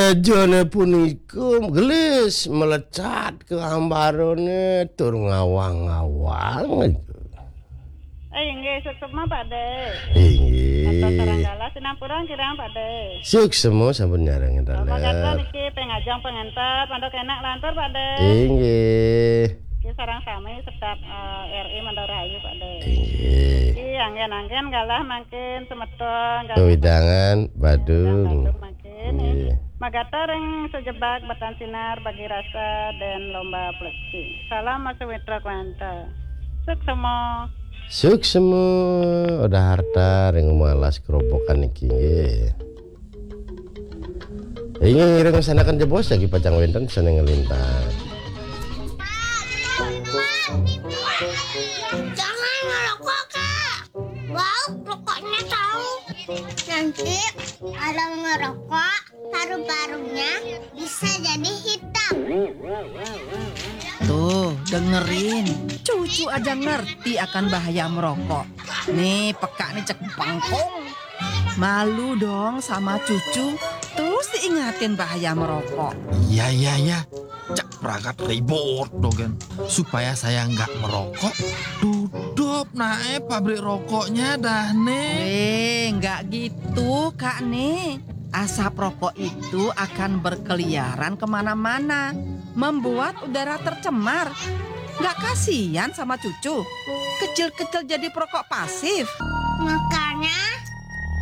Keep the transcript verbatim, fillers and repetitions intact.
Mejane punika gelis melecat ke ambarone tur ngawang-ngawang. Eh inggih suksema Pakde. Inggih. Atau Saranggala Sinapura kirang Pakde. Suksema sampun nyareng Monggo daler. niki pengajeng pengentet pondok enak lantur Pakde. Inggih. Iki sareng sami sedap uh, R I Mandarayu Pakde. Inggih. Iki anggen-anggen galah makin semeton Kewidangan Badung. makin. Nggih. Magata ring sejebak batan sinar bagi rasa dan lomba pleksi. Salam Mas Witra Kuanta. Suksema. Suksema udah harta ring malas kerobokan iki nggih. Ini ngiring sanakan jebos lagi pacang wenten sana ngelintas. Jangan ngerokok Kak. Wow, rokoknya tahu. Nanti kalau ngerokok paru-parunya bisa jadi hitam. Tuh, dengerin. Cucu aja ngerti akan bahaya merokok. Nih, peka nih cek bangkong. Malu dong sama cucu. Terus diingatin bahaya merokok. Iya, iya, iya. Cak perangkat ribut dogen. Supaya saya nggak merokok, tutup naik pabrik rokoknya dah nih. Eh, nggak gitu, Kak nih. Asap rokok itu akan berkeliaran kemana-mana, membuat udara tercemar. Nggak kasihan sama cucu? Kecil-kecil jadi perokok pasif.